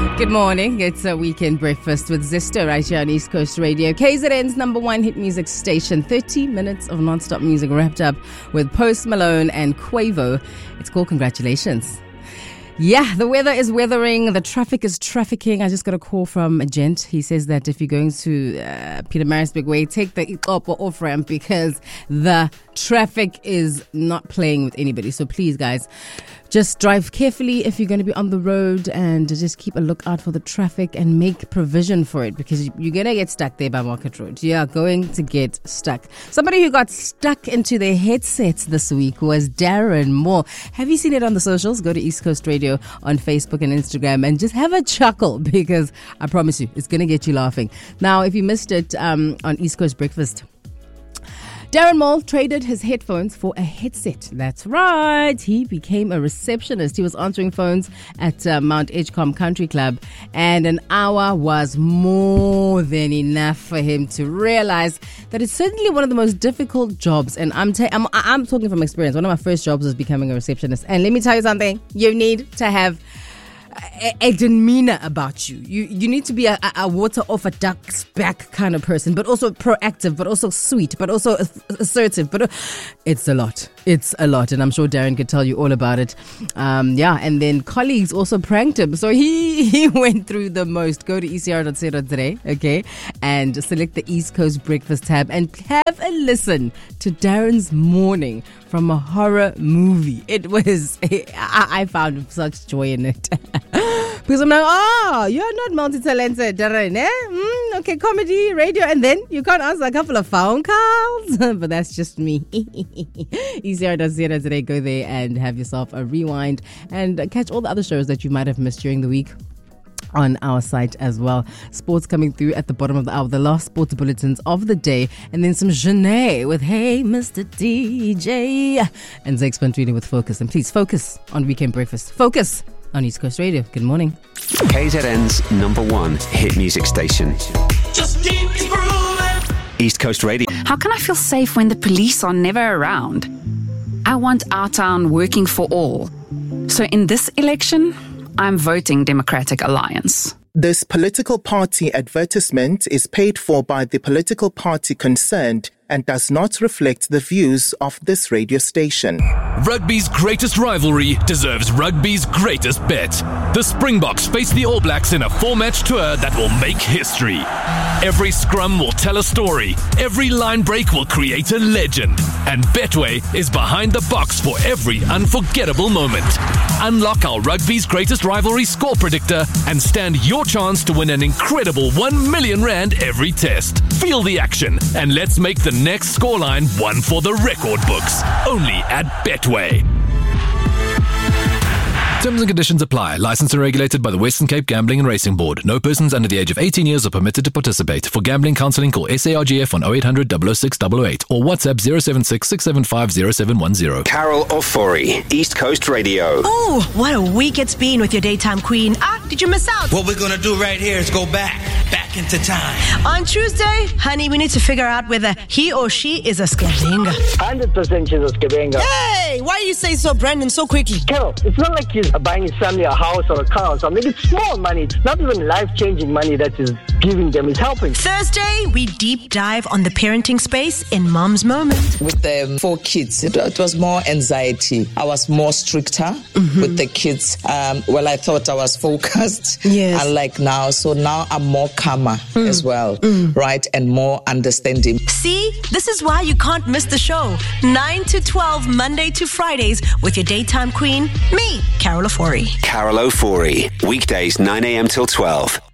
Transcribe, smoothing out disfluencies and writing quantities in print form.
Good morning. It's a weekend breakfast with Zesta right here on East Coast Radio. KZN's number one hit music station. 30 minutes of non-stop music wrapped up with Post Malone and Quavo. It's called Congratulations. Yeah, the weather is weathering. The traffic is trafficking. I just got a call from a gent. He says that if you're going to Pietermaritzburg Way, take the Ixopo off ramp because the traffic is not playing with anybody. So please, guys, just drive carefully if you're going to be on the road and just keep a lookout for the traffic and make provision for it because you're going to get stuck there by Market Road. You are going to get stuck. Somebody who got stuck into their headsets this week was Darren Moore. Have you seen it on the socials? Go to East Coast Radio on Facebook and Instagram and just have a chuckle because I promise you, it's going to get you laughing. Now, if you missed it on East Coast Breakfast, Darren Moore traded his headphones for a headset. That's right. He became a receptionist. He was answering phones at Mount Edgecombe Country Club, and an hour was more than enough for him to realize that it's certainly one of the most difficult jobs. And I'm talking from experience. One of my first jobs was becoming a receptionist. And let me tell you something. You need to have a demeanor about you. You need to be a water off a duck's back kind of person, but also proactive, but also sweet, but also assertive. But it's a lot. It's a lot. And I'm sure Darren could tell you all about it. And then colleagues also pranked him. So he went through the most. Go to ecr.co today, okay, and select the East Coast Breakfast tab and have a listen to Darren's morning from a horror movie. It was, I found such joy in it. Because I'm like, you're not multi-talented, Darren, eh? Okay, comedy, radio, and then you can't answer a couple of phone calls. But that's just me. ECR.co today. Go there and have yourself a rewind and catch all the other shows that you might have missed during the week on our site as well. Sports coming through at the bottom of the hour, the last sports bulletins of the day, and then some Janae with Hey Mr. DJ and Zex Pantrini with Focus. And please focus on Weekend Breakfast. Focus on East Coast Radio. Good morning. KZN's number one hit music station. Just keep improving. East Coast Radio. How can I feel safe when the police are never around? I want our town working for all. So in this election, I'm voting Democratic Alliance. This political party advertisement is paid for by the political party concerned and does not reflect the views of this radio station. Rugby's greatest rivalry deserves rugby's greatest bet. The Springboks face the All Blacks in a 4-match tour that will make history. Every scrum will tell a story. Every line break will create a legend. And Betway is behind the box for every unforgettable moment. Unlock our rugby's greatest rivalry score predictor and stand your chance to win an incredible 1 million rand every test. Feel the action and let's make the next scoreline one for the record books. Only at Betway. Terms and conditions apply. Licensed and regulated by the Western Cape Gambling and Racing Board. No persons under the age of 18 years are permitted to participate. For gambling counselling, call SARGF on 0800 006 888 or WhatsApp 076 675 0710. Carol Ofori, East Coast Radio. Oh, what a week it's been with your daytime queen. Did you miss out? What we're gonna do right here is go back into time. On Tuesday, honey, we need to figure out whether he or she is a scavenga. 100% she's a scavenga. Hey, why you say so, Brandon, so quickly? Carol, it's not like he's buying his family a house or a car or something. It's small money. It's not even life-changing money that is giving them. It's helping. Thursday, we deep dive on the parenting space in Mom's Moment. With the 4 kids, it was more anxiety. I was more stricter with the kids. I thought I was focused. Yes. Unlike now. So now I'm more calmer as well, right? And more understanding. See, this is why you can't miss the show. 9 to 12, Monday to Fridays, with your daytime queen, me, Carol Ofori. Carol Ofori, weekdays 9 a.m. till 12.